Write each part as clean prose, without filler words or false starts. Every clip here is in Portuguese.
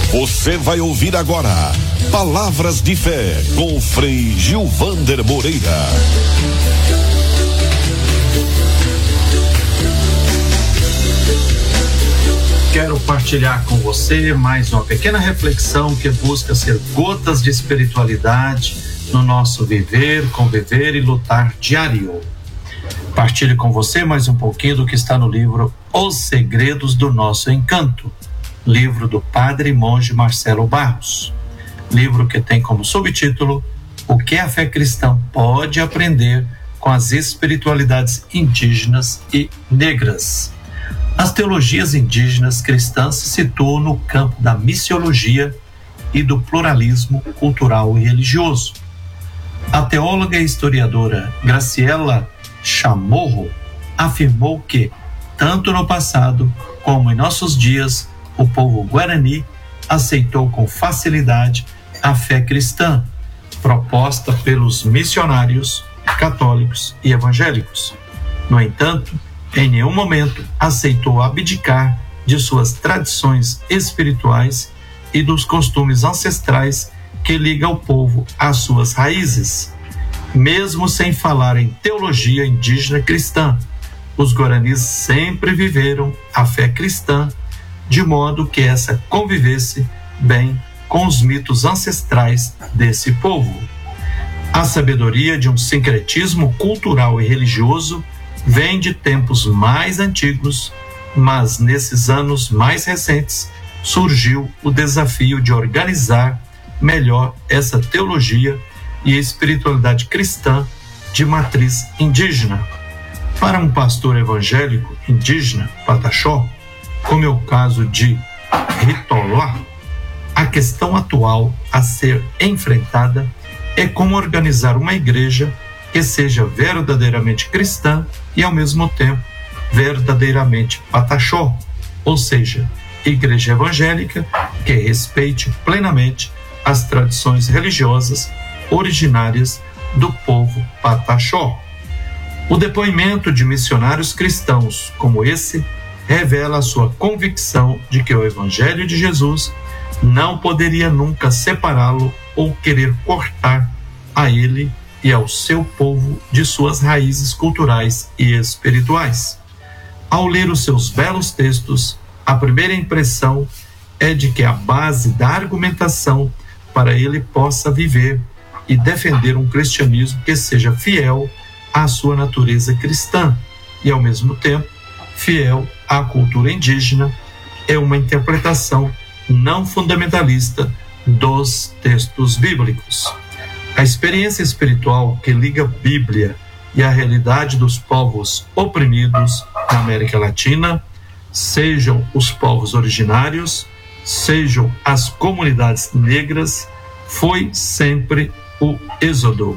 Você vai ouvir agora Palavras de Fé com o Frei Gilvander Moreira. Quero partilhar com você mais uma pequena reflexão que busca ser gotas de espiritualidade no nosso viver, conviver e lutar diário. Partilhe com você mais um pouquinho do que está no livro Os Segredos do Nosso Encanto, livro do padre e monge Marcelo Barros, livro que tem como subtítulo O que a fé cristã pode aprender com as espiritualidades indígenas e negras. As teologias indígenas cristãs se situam no campo da missiologia e do pluralismo cultural e religioso. A teóloga e historiadora Graciela Chamorro afirmou que, tanto no passado como em nossos dias, o povo guarani aceitou com facilidade a fé cristã, proposta pelos missionários católicos e evangélicos. No entanto, em nenhum momento aceitou abdicar de suas tradições espirituais e dos costumes ancestrais que ligam o povo às suas raízes. Mesmo sem falar em teologia indígena cristã, os guaranis sempre viveram a fé cristã, de modo que essa convivesse bem com os mitos ancestrais desse povo. A sabedoria de um sincretismo cultural e religioso vem de tempos mais antigos, mas nesses anos mais recentes surgiu o desafio de organizar melhor essa teologia e espiritualidade cristã de matriz indígena. Para um pastor evangélico indígena, pataxó, como é o caso de Ritolá, a questão atual a ser enfrentada é como organizar uma igreja que seja verdadeiramente cristã e, ao mesmo tempo, verdadeiramente pataxó, ou seja, igreja evangélica que respeite plenamente as tradições religiosas originárias do povo pataxó. O depoimento de missionários cristãos como esse revela a sua convicção de que o Evangelho de Jesus não poderia nunca separá-lo ou querer cortar a ele e ao seu povo de suas raízes culturais e espirituais. Ao ler os seus belos textos, a primeira impressão é de que a base da argumentação para ele possa viver e defender um cristianismo que seja fiel à sua natureza cristã e, ao mesmo tempo, fiel à cultura indígena, é uma interpretação não fundamentalista dos textos bíblicos. A experiência espiritual que liga a Bíblia e a realidade dos povos oprimidos na América Latina, sejam os povos originários, sejam as comunidades negras, foi sempre o êxodo,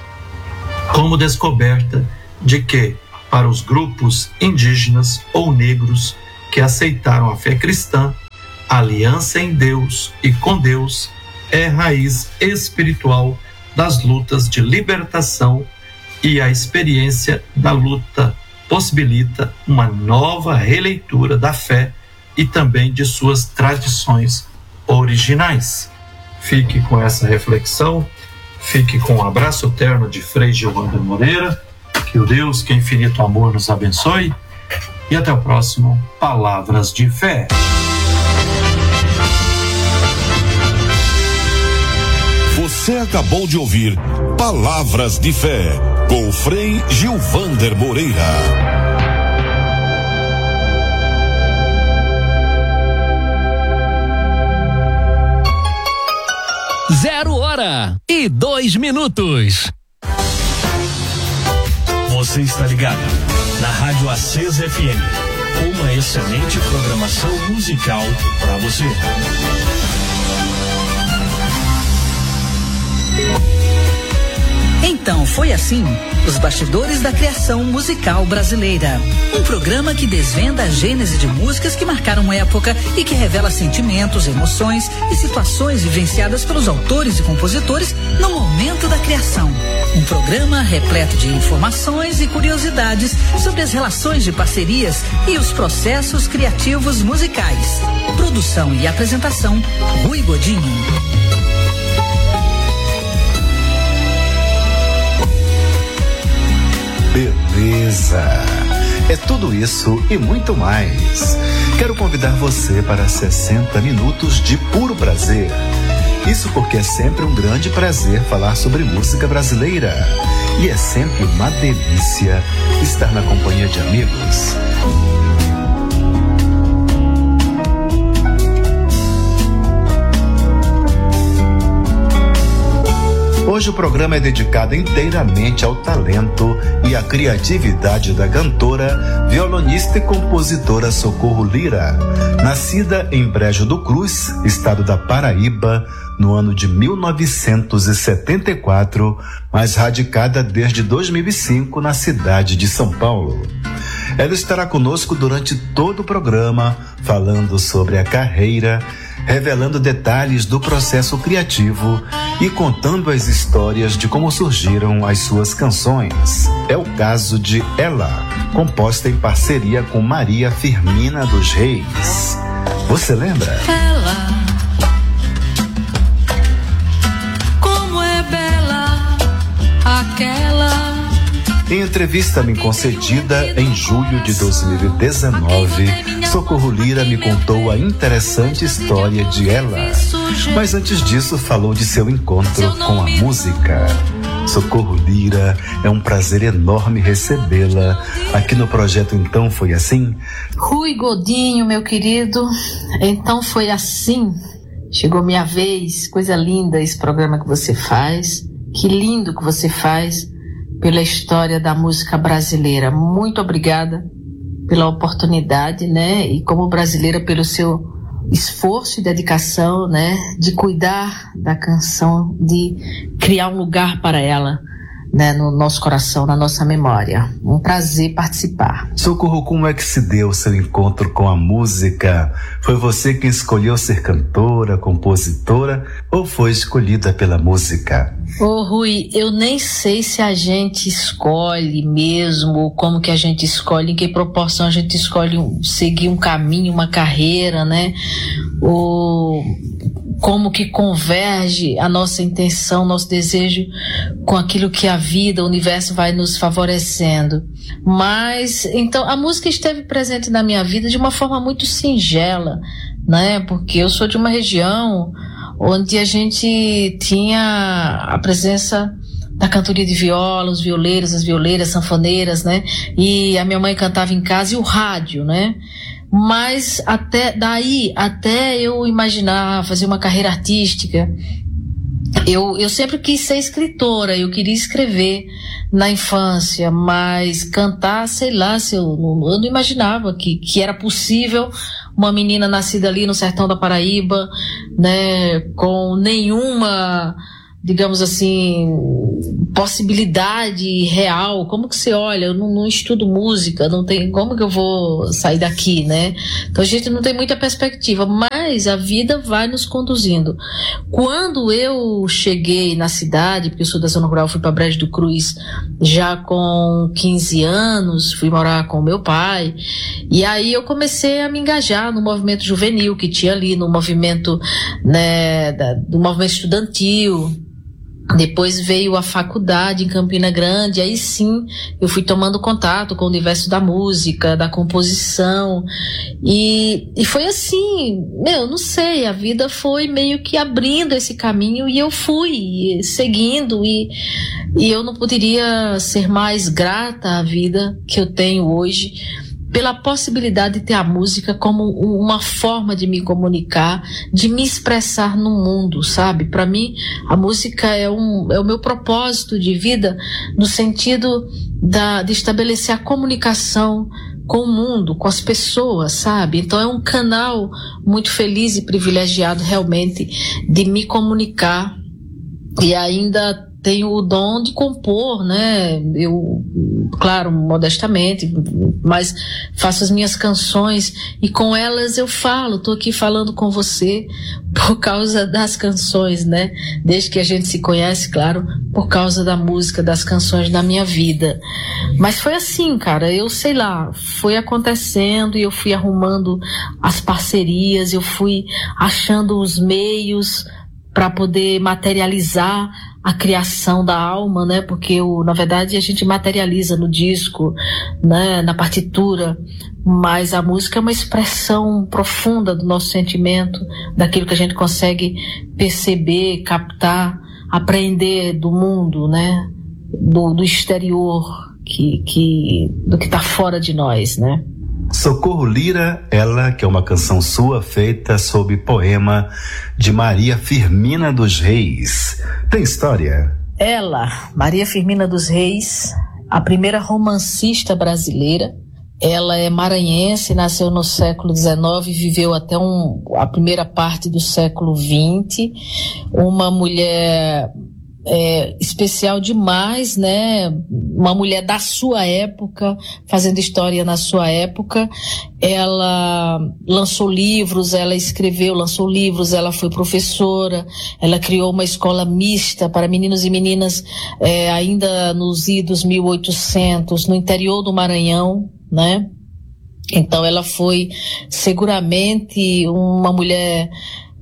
como descoberta de que, para os grupos indígenas ou negros que aceitaram a fé cristã, a aliança em Deus e com Deus é raiz espiritual das lutas de libertação, e a experiência da luta possibilita uma nova releitura da fé e também de suas tradições originais. Fique com essa reflexão, fique com um abraço terno de Frei Gilvander Moreira, que o Deus que é infinito amor nos abençoe, e até o próximo Palavras de Fé. Você acabou de ouvir Palavras de Fé com o Frei Gilvander Moreira. 0h02. Você está ligado na Rádio Acesa FM. Uma excelente programação musical para você. Então foi assim, os bastidores da criação musical brasileira. Um programa que desvenda a gênese de músicas que marcaram época e que revela sentimentos, emoções e situações vivenciadas pelos autores e compositores no momento da criação. Um programa repleto de informações e curiosidades sobre as relações de parcerias e os processos criativos musicais. Produção e apresentação, Rui Godinho. Beleza! É tudo isso e muito mais. Quero convidar você para 60 minutos de puro prazer. Isso porque é sempre um grande prazer falar sobre música brasileira. E é sempre uma delícia estar na companhia de amigos. Hoje o programa é dedicado inteiramente ao talento e à criatividade da cantora, violonista e compositora Socorro Lira, nascida em Brejo do Cruz, estado da Paraíba, no ano de 1974, mas radicada desde 2005 na cidade de São Paulo. Ela estará conosco durante todo o programa, falando sobre a carreira, revelando detalhes do processo criativo e contando as histórias de como surgiram as suas canções. É o caso de Ela, composta em parceria com Maria Firmina dos Reis. Você lembra? Ela, como é bela aquela. Em entrevista me concedida em julho de 2019, Socorro Lira me contou a interessante história de Ela. Mas antes disso, falou de seu encontro com a música. Socorro Lira, é um prazer enorme recebê-la aqui no projeto Então Foi Assim. Rui Godinho, meu querido, então foi assim. Chegou minha vez, coisa linda esse programa que você faz. Que lindo que você faz pela história da música brasileira. Muito obrigada pela oportunidade, né? E como brasileira, pelo seu esforço e dedicação, né? De cuidar da canção, de criar um lugar para ela, né? No nosso coração, na nossa memória. Um prazer participar. Socorro, como é que se deu o seu encontro com a música? Foi você quem escolheu ser cantora, compositora, ou foi escolhida pela música? Ô Rui, eu nem sei se a gente escolhe mesmo, como que a gente escolhe, em que proporção a gente escolhe seguir um caminho, uma carreira, né? Ou como que converge a nossa intenção, nosso desejo com aquilo que a vida, o universo vai nos favorecendo. Mas, então, a música esteve presente na minha vida de uma forma muito singela, né? Porque eu sou de uma região onde a gente tinha a presença da cantoria de viola, os violeiros, as violeiras, sanfoneiras, né? E a minha mãe cantava em casa e o rádio, né? Mas até eu imaginar fazer uma carreira artística, eu sempre quis ser escritora, eu queria escrever na infância, mas cantar, sei lá, eu não imaginava que era possível uma menina nascida ali no sertão da Paraíba, né, com nenhuma, digamos assim, possibilidade real. Como que você olha? Eu não estudo música, não tem como que eu vou sair daqui, né? Então a gente não tem muita perspectiva, mas a vida vai nos conduzindo. Quando eu cheguei na cidade, porque eu sou da zona rural, fui para Brejo do Cruz já com 15 anos, fui morar com meu pai, e aí eu comecei a me engajar no movimento juvenil que tinha ali, no movimento, né, do movimento estudantil. Depois veio a faculdade em Campina Grande, aí sim eu fui tomando contato com o universo da música, da composição, e foi assim, não sei, a vida foi meio que abrindo esse caminho e eu fui seguindo, e eu não poderia ser mais grata à vida que eu tenho hoje, pela possibilidade de ter a música como uma forma de me comunicar, de me expressar no mundo, sabe? Para mim, a música é o meu propósito de vida, no sentido de estabelecer a comunicação com o mundo, com as pessoas, sabe? Então é um canal muito feliz e privilegiado realmente de me comunicar e ainda tenho o dom de compor, né? Eu, claro, modestamente, mas faço as minhas canções e com elas eu falo. Tô aqui falando com você por causa das canções, né? Desde que a gente se conhece, claro, por causa da música, das canções da minha vida. Mas foi assim, cara, eu sei lá, foi acontecendo e eu fui arrumando as parcerias, eu fui achando os meios para poder materializar a criação da alma, né? Porque na verdade a gente materializa no disco, né? Na partitura, mas a música é uma expressão profunda do nosso sentimento, daquilo que a gente consegue perceber, captar, aprender do mundo, né? Do exterior, do que está fora de nós, né? Socorro Lira, ela que é uma canção sua feita sob poema de Maria Firmina dos Reis. Tem história? Ela, Maria Firmina dos Reis, a primeira romancista brasileira. Ela é maranhense, nasceu no século XIX e viveu até a primeira parte do século XX. Uma mulher especial demais, né? Uma mulher da sua época, fazendo história na sua época. Ela lançou livros, lançou livros, ela foi professora, ela criou uma escola mista para meninos e meninas ainda nos idos 1800, no interior do Maranhão, né? Então ela foi seguramente uma mulher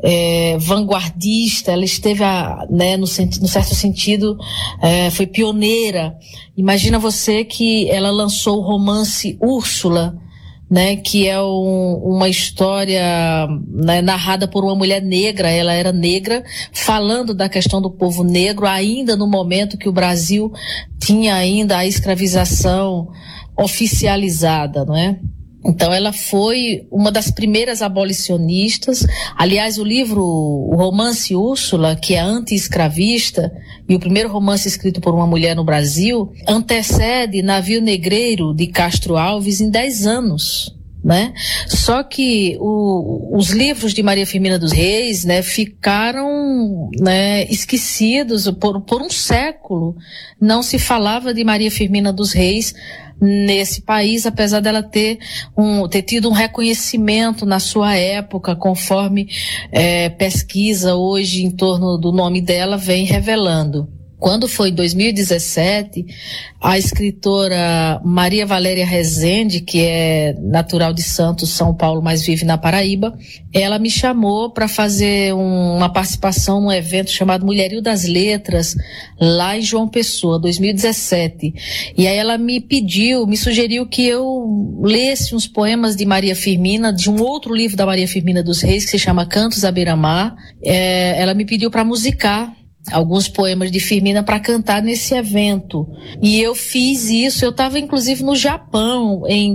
vanguardista. Ela esteve, né, no certo sentido, foi pioneira. Imagina você que ela lançou o romance Úrsula, né, que é uma história, né, narrada por uma mulher negra. Ela era negra, falando da questão do povo negro, ainda no momento que o Brasil tinha ainda a escravização oficializada, não é? Então ela foi uma das primeiras abolicionistas. Aliás, o romance Úrsula, que é anti-escravista e o primeiro romance escrito por uma mulher no Brasil, antecede Navio Negreiro de Castro Alves em 10 anos. Né? Só que os livros de Maria Firmina dos Reis, né, ficaram, né, esquecidos por um século. Não se falava de Maria Firmina dos Reis nesse país, apesar dela ter tido um reconhecimento na sua época, conforme pesquisa hoje em torno do nome dela vem revelando. Quando foi em 2017, a escritora Maria Valéria Rezende, que é natural de Santos, São Paulo, mas vive na Paraíba, ela me chamou para fazer uma participação num evento chamado Mulherio das Letras, lá em João Pessoa, 2017. E aí ela me sugeriu que eu lesse uns poemas de Maria Firmina, de um outro livro da Maria Firmina dos Reis, que se chama Cantos à Beira-Mar. Ela me pediu para musicar alguns poemas de Firmina para cantar nesse evento. E eu fiz isso. Eu estava inclusive no Japão em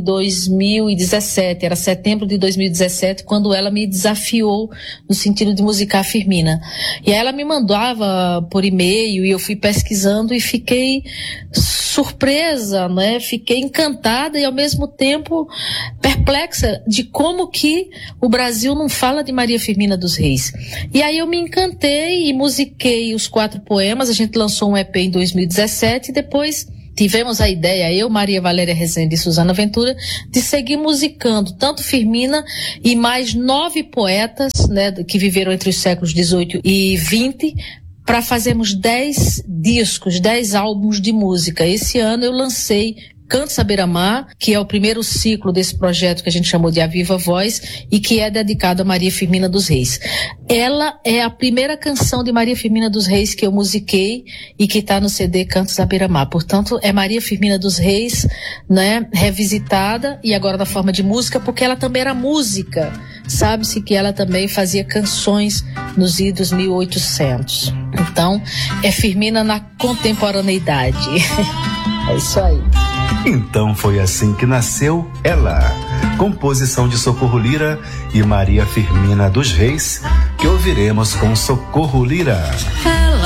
2017, era setembro de 2017, quando ela me desafiou no sentido de musicar Firmina. E aí ela me mandava por e-mail e eu fui pesquisando e fiquei surpresa, né? Fiquei encantada e ao mesmo tempo perplexa de como que o Brasil não fala de Maria Firmina dos Reis. E aí eu me encantei e musiquei os 4 poemas. A gente lançou um EP em 2017 e depois tivemos a ideia, eu, Maria Valéria Rezende e Suzana Ventura, de seguir musicando tanto Firmina e mais 9 poetas, né, que viveram entre os séculos 18 e 20, para fazermos 10 discos, 10 álbuns de música. Esse ano eu lancei Cantos à Beira-Mar, que é o primeiro ciclo desse projeto que a gente chamou de A Viva Voz e que é dedicado a Maria Firmina dos Reis. Ela é a primeira canção de Maria Firmina dos Reis que eu musiquei e que está no CD Cantos à Beira-Mar. Portanto, é Maria Firmina dos Reis, né, revisitada e agora na forma de música, porque ela também era música. Sabe-se que ela também fazia canções nos idos 1800. Então, é Firmina na contemporaneidade. É isso aí. Então foi assim que nasceu Ela, composição de Socorro Lira e Maria Firmina dos Reis, que ouviremos com Socorro Lira.